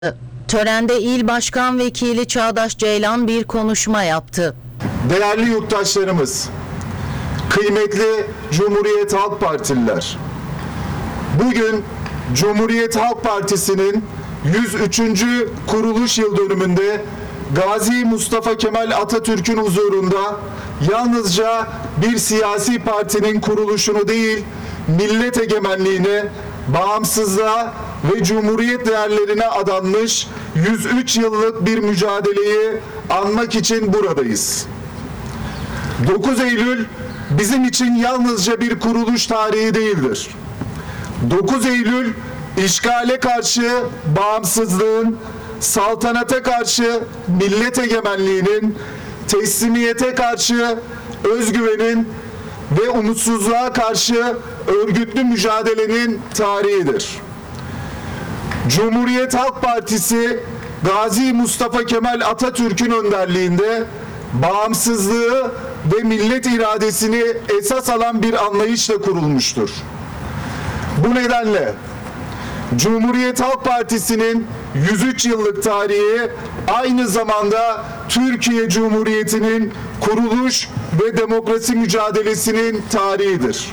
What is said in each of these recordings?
Törende İl Başkan Vekili Çağdaş Ceylan bir konuşma yaptı. Değerli yurttaşlarımız, kıymetli Cumhuriyet Halk Partililer, bugün Cumhuriyet Halk Partisi'nin 103. kuruluş yıl dönümünde Gazi Mustafa Kemal Atatürk'ün huzurunda yalnızca bir siyasi partinin kuruluşunu değil, millet egemenliğine, bağımsızlığa ve cumhuriyet değerlerine adanmış 103 yıllık bir mücadeleyi anmak için buradayız. 9 Eylül bizim için yalnızca bir kuruluş tarihi değildir. 9 Eylül işgale karşı bağımsızlığın, saltanata karşı millet egemenliğinin, teslimiyete karşı özgüvenin ve umutsuzluğa karşı örgütlü mücadelenin tarihidir. Cumhuriyet Halk Partisi Gazi Mustafa Kemal Atatürk'ün önderliğinde bağımsızlığı ve millet iradesini esas alan bir anlayışla kurulmuştur. Bu nedenle Cumhuriyet Halk Partisi'nin 103 yıllık tarihi aynı zamanda Türkiye Cumhuriyeti'nin kuruluş ve demokrasi mücadelesinin tarihidir.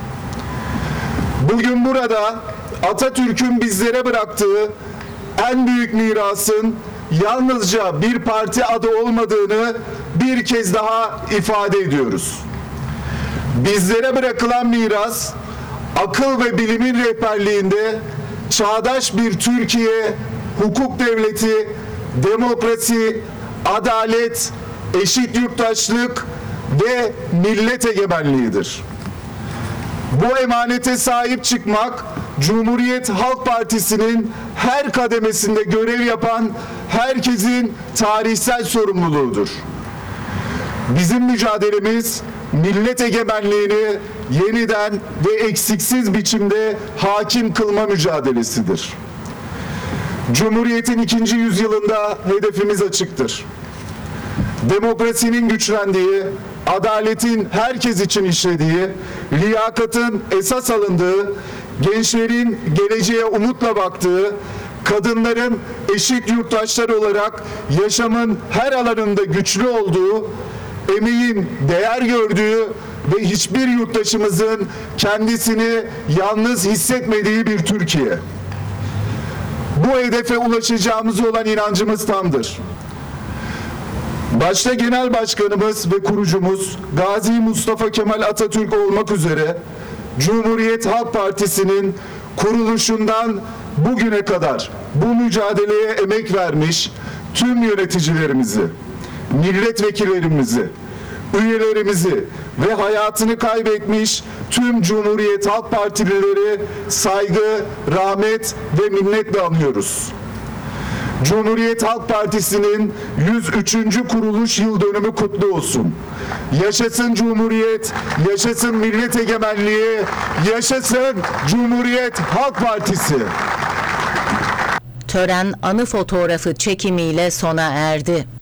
Bugün burada Atatürk'ün bizlere bıraktığı en büyük mirasın yalnızca bir parti adı olmadığını bir kez daha ifade ediyoruz. Bizlere bırakılan miras, akıl ve bilimin rehberliğinde çağdaş bir Türkiye, hukuk devleti, demokrasi, adalet, eşit yurttaşlık ve millet egemenliğidir. Bu emanete sahip çıkmak, Cumhuriyet Halk Partisi'nin her kademesinde görev yapan herkesin tarihsel sorumluluğudur. Bizim mücadelemiz, millet egemenliğini yeniden ve eksiksiz biçimde hakim kılma mücadelesidir. Cumhuriyetin 2. yüzyılında hedefimiz açıktır. Demokrasinin güçlendiği, adaletin herkes için işlediği, liyakatın esas alındığı, gençlerin geleceğe umutla baktığı, kadınların eşit yurttaşlar olarak yaşamın her alanında güçlü olduğu, emeğin değer gördüğü ve hiçbir yurttaşımızın kendisini yalnız hissetmediği bir Türkiye. Bu hedefe ulaşacağımıza olan inancımız tamdır. Başta Genel Başkanımız ve kurucumuz Gazi Mustafa Kemal Atatürk olmak üzere Cumhuriyet Halk Partisi'nin kuruluşundan bugüne kadar bu mücadeleye emek vermiş tüm yöneticilerimizi, milletvekillerimizi, üyelerimizi ve hayatını kaybetmiş tüm Cumhuriyet Halk Partilileri saygı, rahmet ve minnetle anıyoruz. Cumhuriyet Halk Partisi'nin 103. kuruluş yıl dönümü kutlu olsun. Yaşasın Cumhuriyet, yaşasın millet egemenliği, yaşasın Cumhuriyet Halk Partisi. Tören anı fotoğrafı çekimiyle sona erdi.